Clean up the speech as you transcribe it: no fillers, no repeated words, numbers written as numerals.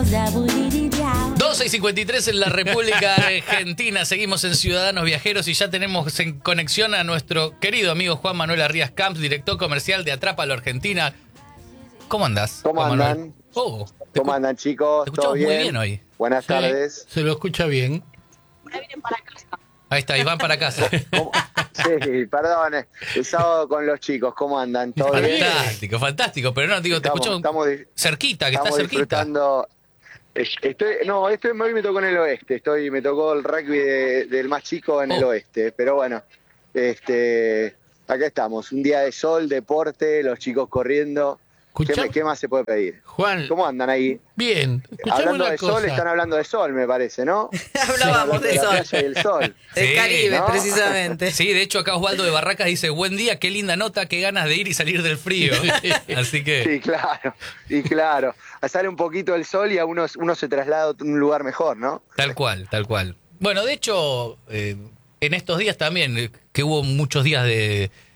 12:53 en la República Argentina. Seguimos en Ciudadanos Viajeros y ya tenemos en conexión a nuestro querido amigo Juan Manuel Arrías Camps, director comercial de Atrápalo Argentina. ¿Cómo andás? ¿Cómo andan? ¿Cómo andan, chicos? Te escuchamos ¿Todo muy bien hoy. Buenas tardes. Se lo escucha bien. Ahí está, y van para casa. Sí, perdón. El sábado con los chicos, ¿cómo andan? ¿Todo bien? Fantástico, fantástico. Pero no, digo, te escucho cerquita, que está cerquita. Disfrutando. Hoy me tocó en el oeste. Me tocó el rugby del más chico en el oeste. Pero bueno, acá estamos. Un día de sol, deporte, los chicos corriendo. ¿Qué más se puede pedir? Juan, ¿cómo andan ahí? Bien. Hablando de sol, están hablando de sol, me parece, ¿no? Hablábamos de sol. Y el sol. El Caribe, ¿no? Precisamente. Sí, de hecho acá Osvaldo de Barracas dice, buen día, qué linda nota, qué ganas de ir y salir del frío. Así que... Sí, claro. Sale un poquito el sol y a uno se traslada a un lugar mejor, ¿no? Tal cual. Bueno, de hecho, en estos días también, que hubo muchos días de